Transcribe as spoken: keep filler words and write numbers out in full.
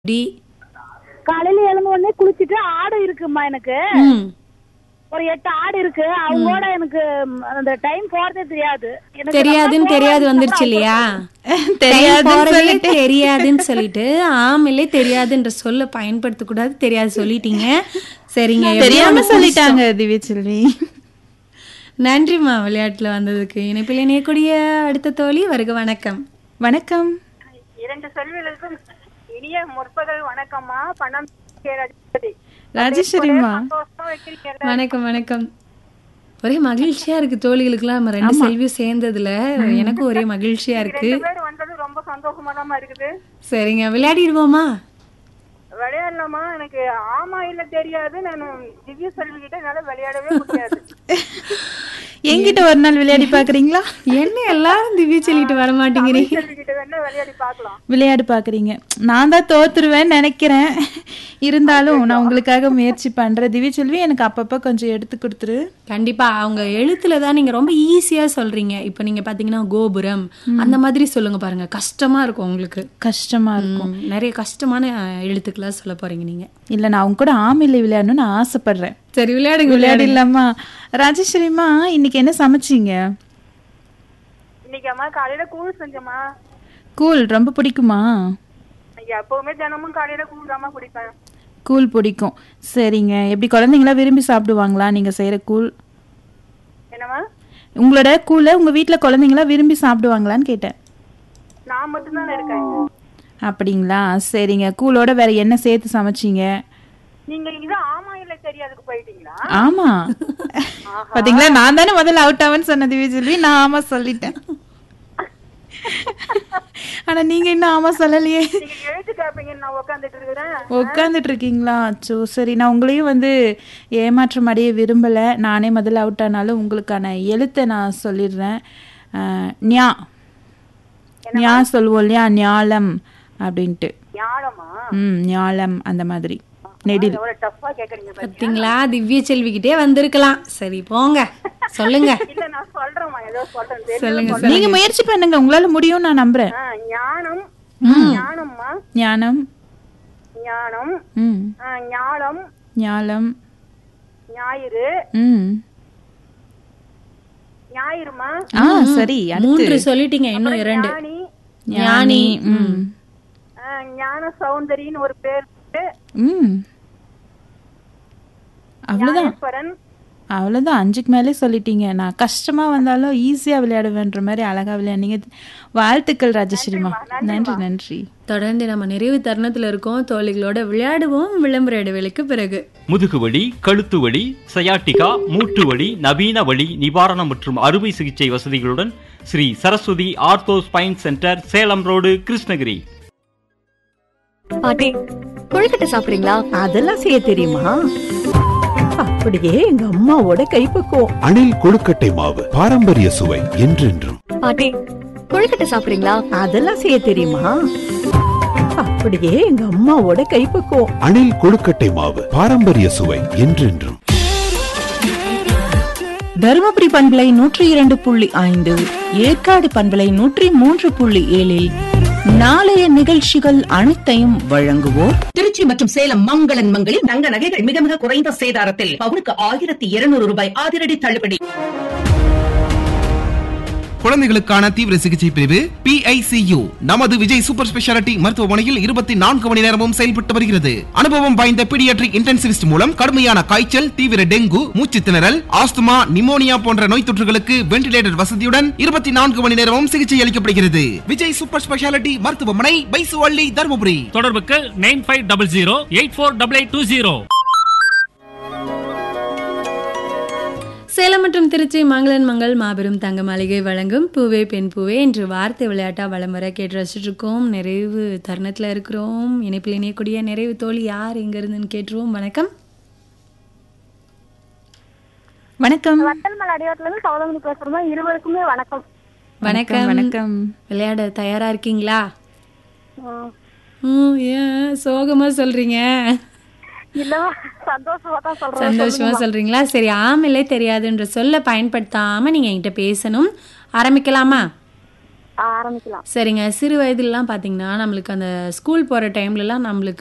D காலையில எழுந்த உடனே குளிச்சுட்டு ஆடு இருக்குமா எனக்கு ம் ஒரு எட்டு ஆடு இருக்கு அவங்களோட எனக்கு அந்த டைம் போறதே தெரியாது எனக்கு தெரியாதுன்னு ரொம்ப தெரியாது கோவம் வந்துருச்சு வந்துச்சுன்னா இல்லையா? தெரியாதுன்னு போறதே சொல்லிட்டு. தெரியாதுன்னு சொல்லிட்டு ஆமிலே தெரியாதுன்ற சொல்ல பயன்படுத்த கூடாது. தெரியாது சொல்லிட்டீங்க. சரிங்க, எப்படியோ தெரியாம ஒண்ணு சொல்லிட்டாங்க திவ்யச்செல்வி. நன்றிம்மா விளையாட்டுல வந்ததுக்கு. இணைப்பில் இணையக்கூடிய அடுத்த தோழி வருக. வணக்கம். வணக்கம். இரண்டு செல்விகளுக்கும் இனிய முற்பகல் வணக்கம்மா. பணம் ராஜேஸ்வரிமா. வணக்கம் வணக்கம். ஒரே மகிழ்ச்சியா இருக்கு தோழிகளுக்குலாம் நம்ம ரெண்டு செல்வியும் சேர்ந்ததுல. எனக்கும் ஒரே மகிழ்ச்சியா இருக்கு. பேர் வந்தது ரொம்ப சந்தோஷமா தான் இருக்குது. சரிங்க, விளையாடிடுவோமா? விளையாடலாமா? எனக்கு ஆமா இல்ல தெரியாது. நான் திவ்ய செல்வி கிட்ட என்னால விளையாடவே முடியாது. என்கிட்ட ஒரு நாள் விளையாடி பாக்குறீங்களா? என்ன எல்லாரும் திவ்ய சொல்லிட்டு வர மாட்டேங்கிறீங்க? செல்வி கிட்ட வேணா விளையாடி பார்க்கலாம். விளையாடு பாக்குறீங்க. நான் தான் தோத்துருவேன்னு நினைக்கிறேன். இருந்தாலும் நான் உங்களுக்காக முயற்சி பண்றேன். திவ்யச்செல்வி எனக்கு அப்பப்ப கொஞ்சம் எடுத்து கொடுத்துரு. கண்டிப்பா. அவங்க எழுத்துல தான் நீங்க ரொம்ப ஈஸியா சொல்றீங்க. இப்ப நீங்க பாத்தீங்கன்னா கோபுரம் அந்த மாதிரி சொல்லுங்க பாருங்க. கஷ்டமா இருக்கும் உங்களுக்கு. கஷ்டமா இருக்கும். ம், நிறைய கஷ்டமான எழுத்துக்களா சொல்ல போறீங்க நீங்க. இல்ல நான் அவங்க கூட ஆமில்லை விளையாடணும்னு ஆசைப்படுறேன். சரி, விளையாடுங்க. விளையாடி இல்லாமா? ராஜேஸ்வரிமா, இன்னைக்கு என்ன சமைச்சீங்க? இன்னைக்கு அம்மா காலையில கூழ் செஞ்சம்மா. கூழ் ரொம்ப பிடிக்குமா? எப்பவுமே தினமும் காலையில கூழ் தாம்மா குடிப்பேன். கூழ் பிடிக்கும். சரிங்க. எப்படி குழந்தைங்களா விரும்பி சாப்பிடுவாங்களா நீங்க செய்யற கூழ்? என்னம்மா? உங்களோட கூழை உங்க வீட்டுல குழந்தைங்களா விரும்பி சாப்பிடுவாங்களான்னு கேட்டேன். நான் மட்டும்தான் இருக்கேன். அப்படிங்களா? சரிங்க. கூழோட வேற என்ன சேர்த்து சமைச்சீங்க? நீங்க இது ஆமா இல்ல தெரியாதுக்கு போயிட்டீங்களா? ஆமா. பாத்தீங்களா, நான் தானே முதல்ல அவுட் ஆவன்னு சொன்ன திவ்யச்செல்வி. நான் ஆமா சொல்லிட்டேன். ஆனா நீங்க இன்னும் ஆமா சொல்லலையே. நீங்க எழுத்து கேப்பீங்கன்னு நான் உட்காந்துட்டு இருக்கிறேன். உட்காந்துட்டு இருக்கீங்களா? சோ சரி, நான் உங்களையும் வந்து ஏமாற்றம் அடைய விரும்பல. நானே முதல்ல அவுட் ஆனாலும் உங்களுக்கான எழுத்தை நான் சொல்லிடுறேன். அஹ், ஞா ஞா சொல்லுவோம் இல்லையா, ஞாலம் அப்படின்ட்டு. ஞானமா? ம் ஞாலம் அந்த மாதிரி நெடில். எவ்வளவு டஃப்பா கேக்குறீங்க பாருங்க. பாத்தீங்களா, திவ்ய செல்விக்கிட்டே வந்திருக்கலாம். சரி போங்க, சொல்லுங்க. இல்ல நான் சொல்றேன்மா, ஏதோ சொல்றேன். சொல்லுங்க தெரியும். நீங்க முயற்சி பண்ணுங்க, உங்களால முடியும் நான் நம்புறேன். ஆ, ஞானம். ஞானம்மா. ஞானம். ஞானம். ம் ஆ, ஞாலம். ஞாலம். ஞாயிறு. ம் ஞாயிறுமா. ஆ சரி. மூன்று அடுத்து சொல்லிட்டீங்க, இன்னும் இரண்டு. ஞானி. ஞானி. ம் ஆ, ஞான சௌந்தரின்னு ஒரு பேர் இருக்கு. ம் அவ்வளவுதான். ஞானேஸ்வரன். அவ்வளவுதான். அஞ்சுக்கு மேலே சொல்லிட்டீங்க. நான் கஷ்டமா வந்தாலும் ஈஸியா விளையாடுவேன்ற மாதிரி அழகா விளையாடுனீங்க. வாழ்த்துக்கள் ராஜேஸ்வரிமா. நன்றி நன்றி. தொடர்ந்து நம்ம நிறைவு தருணத்துல இருக்கோம். தோழிகளோட விளையாடுவோம். விளம்பர இடைவேளைக்கு பிறகு. முதுகுவலி, கழுத்து வலி, சயாட்டிகா, மூட்டு வலி, நவீன வலி நிவாரணம் மற்றும் அறுவை சிகிச்சை வசதிகளுடன் Sri Saraswati ortho spine centre, Salem road, Krishnagiri. பாட்டி, கொழுக்கட்டை சாப்பிடுறீங்களா? அதெல்லாம் செய்ய தெரியுமா? அப்படியே எங்க அம்மாவோட கைப்பக்குவம். அணில் கொழுக்கட்டை மாவு, பாரம்பரிய சுவை என்றென்றும். பாட்டி, கொழுக்கட்டை சாப்பிடுறீங்களா? அதெல்லாம் செய்ய தெரியுமா? அப்படியே எங்க அம்மாவோட கைப்பக்குவம். அணில் கொழுக்கட்டை மாவு, பாரம்பரிய சுவை என்றென்றும். தருமபுரி பண்பலை நூற்றி இரண்டு புள்ளி ஐந்து, ஏற்காடு பண்பலை நூற்றி மூன்று புள்ளி ஏழில் நாளைய நிகழ்ச்சிகள் அனைத்தையும் வழங்குவோர் திருச்சி மற்றும் சேலம் மங்களன் மங்களில் தங்க நகைகள் மிக மிக குறைந்த சேதாரத்தில் பவுனுக்கு ஆயிரத்தி இருநூறு ரூபாய் அதிரடி தள்ளுபடி. குழந்தைகளுக்கான தீவிர சிகிச்சை பிரிவு பி ஐ சி யு நமது விஜய் சூப்பர் ஸ்பெஷாலிட்டி மருத்துவமனையில் இருபத்தி நான்கு மணி நேரமும் செயல்பட்டு வருகிறது. அனுபவம் வாய்ந்த பீடியாட்ரிக் இன்டென்சிவிஸ்ட் மூலம் கடுமையான காய்ச்சல், தீவிர டெங்கு, மூச்சு திணறல், ஆஸ்துமா, நிமோனியா போன்ற நோய் தொற்றுகளுக்கு வென்டிலேட்டர் வசதியுடன் இருபத்தி நான்கு மணி நேரமும் சிகிச்சை அளிக்கப்படுகிறது. விஜய் சூப்பர் ஸ்பெஷாலிட்டி மருத்துவமனை, பைசுவள்ளி, தருமபுரி. தொடர்புக்கு nine five double zero eight four double eight two zero. Salem மற்றும் திருச்சி மங்களன் மங்கள் மாபெரும் தங்க மாளிகை வழங்கும் பூவே பெண் பூவே என்று வார்த்தை விளையாட்டா வலம் வர கேட்டு ரசிச்சுட்டு இருக்கோம். நிறைவு தருணத்துல இருக்கிறோம். இணைப்பில் இணையக்கூடிய நிறைவு தோழி யார், எங்க இருந்துன்னு கேட்டுருவோம். வணக்கம். வணக்கம். வட்டல்மலை அடிவாரத்துல இருந்து சௌதமணி பேசுறோம். இருவருக்குமே வணக்கம். வணக்கம். வணக்கம். விளையாட தயாரா இருக்கீங்களா? ம், ஏன் சோகமா சொல்றீங்க? இல்ல சந்தோஷமா தான் சொல்றேன். சந்தோஷமா சொல்றீங்களா? சரி, ஆமில்லை தெரியாதுன்ற சொல்ல பயன்படுத்தாம நீங்க என்கிட்ட பேசணும். ஆரம்பிக்கலாமா? ஆரம்பிக்கலாம். சரிங்க. சிறு வயதுலலாம் பார்த்தீங்கன்னா நம்மளுக்கு அந்த ஸ்கூல் போகிற டைம்லலாம் நம்மளுக்கு